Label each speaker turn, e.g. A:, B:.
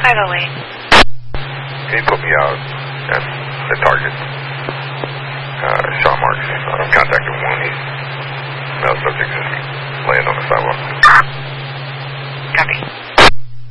A: 508.
B: Can you put me out at the target? Shaw Marks. Contact 1 8. Male subject 50.